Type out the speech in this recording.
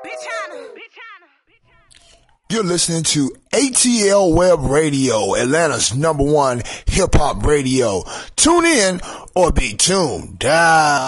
You're listening to ATL Web Radio, Atlanta's #1 hip-hop radio. Tune in or be tuned down.